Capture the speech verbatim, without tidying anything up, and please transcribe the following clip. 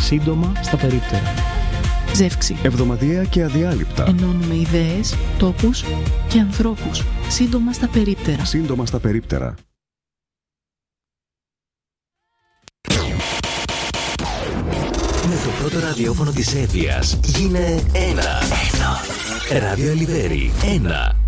Σύντομα στα περίπτερα. Ζεύξη. Εβδομαδιαία και αδιάλειπτα. Ενώνουμε ιδέες, τόπους και ανθρώπους. Σύντομα στα περίπτερα. Σύντομα στα περίπτερα. Με το πρώτο ραδιόφωνο της Εύβοιας γίνε ένα. Ένα. Ράδιο Ελιβέρι. Ένα.